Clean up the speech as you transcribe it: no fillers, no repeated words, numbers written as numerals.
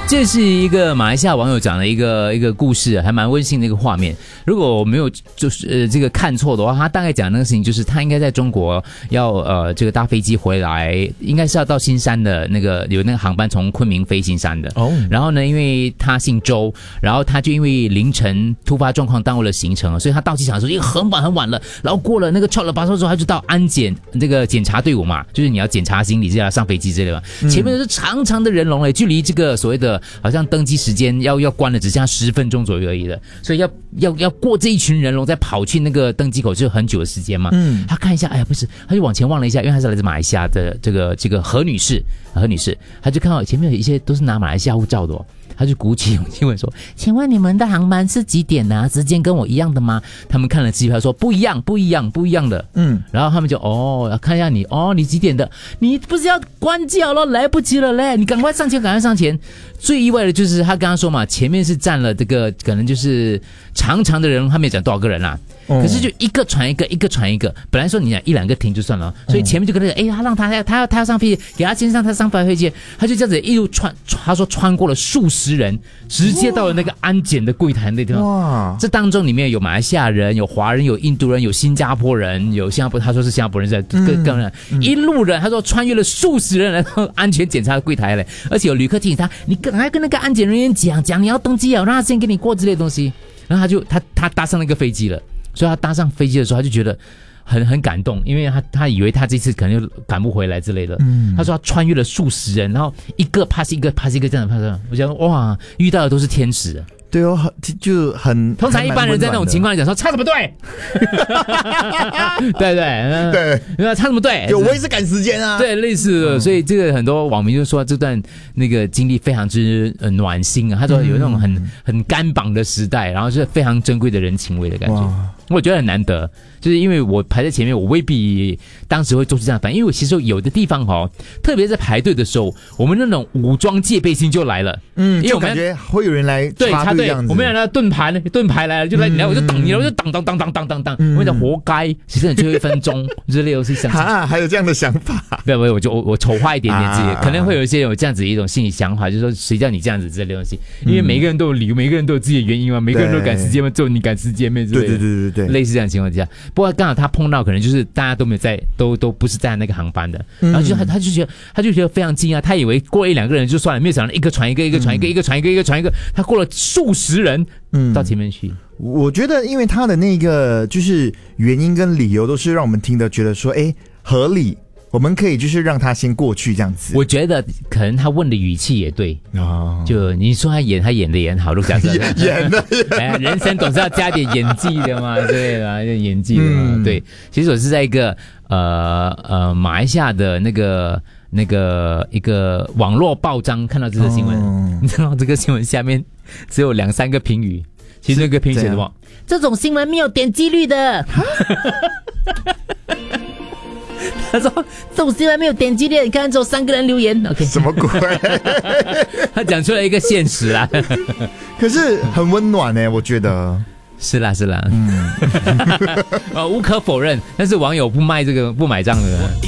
这是一个马来西亚网友讲的一个故事，还蛮温馨的一个画面。如果我没有这个看错的话，他大概讲那个事情就是他应该在中国要这个搭飞机回来，应该是要到新山的那个有那个航班从昆明飞新山的。哦。然后呢，因为他姓周，然后他就因为凌晨突发状况耽误了行程，所以他到机场的时候已经很晚了。然后过了那个超了巴士之后，他就到安检这个检查队伍嘛，就是你要检查行李，就要上飞机之类的嘛。前面是长长的人龙嘞，距离这个所谓的好像登机时间要关了，只剩下10分钟左右而已的，所以要过这一群人龙，再跑去那个登机口，就很久的时间嘛。他看一下，哎呀，不是，他就往前望了一下，因为他是来自马来西亚的这个何女士，他就看到前面有一些都是拿马来西亚护照的哦。他就鼓起勇气问说：“请问你们的航班是几点啊？时间跟我一样的吗？”他们看了机票说：“不一样的。”然后他们就看一下你你几点的？你不是要关机了，来不及了嘞！你赶快上前。最意外的就是他刚刚说嘛，前面是站了这个可能就是长长的人，他没讲多少个人啦。可是就一个传一个，本来说你讲1-2个停就算了，所以前面就跟他他让他要上飞机，给他先上，他上飞机，他就这样子一路他说穿过了数十人，直接到了那个安检的柜台那地方。哇！这当中里面有马来西亚人，有华人，有印度人，有新加坡人，他说是新加坡人在更一路人，他说穿越了数十人来到安全检查的柜台嘞，而且有旅客提醒他，你赶快跟那个安检人员讲你要登机啊，让他先给你过之类的东西。然后他搭上那个飞机了。所以他搭上飞机的时候，他就觉得很感动，因为他以为他这次可能就赶不回来之类的。他说他穿越了数十人，然后一个 pass 一个这样的 pass， 我想哇，遇到的都是天使。 对哦，就很通常一般人在那种情况讲说差什么队，对，差什么队， 我也是赶时间啊， 对，类似的。所以这个很多网民就说这段那个经历非常之暖心啊，他说有那种很干绑的时代，然后是非常珍贵的人情味的感觉，我觉得很难得。就是因为我排在前面，我未必当时会做出这样的反应，因为我其实有的地方特别在排队的时候，我们那种武装戒备心就来了。因为我感觉会有人来插队，我们要盾牌来了，就来你来我就挡你了，我就挡，我跟你讲活该，其实最后1分钟之类的是想还有这样的想法？ 对，我丑化一点点自己，可能会有一些有这样子一种心理想法，就是说谁叫你这样子之类的东西，因为每个人都有理由，每个人都有自己的原因嘛，每个人都赶时间嘛，只有你赶时间嘛之类的，对，类似这样的情况之下。不过刚好他碰到可能就是大家都没有在，都不是在那个航班的，然后他就觉得非常惊讶，他以为过1-2个人就算了，没有想到一个传一个，一个传一个，他过了数十人到前面去。 我觉得因为他的那个就是原因跟理由都是让我们听得觉得说合理，我们可以就是让他先过去这样子。 我觉得可能他问的语气也对就你说他演的也很好，陆家嘴演的人生总是要加点演技的嘛，对吧？演技的嘛，对。其实我是在一个马来西亚的那个一个网络报章看到这个新闻，你知道这个新闻下面只有2-3个评语，其实那个评语写什么？这种新闻没有点击率的。他说这种新闻没有点击率，你看只有3个人留言。OK， 什么鬼？ 他讲出了一个现实啦， 可是很温暖呢，我觉得。 是啦，无可否认，但是网友不买账的。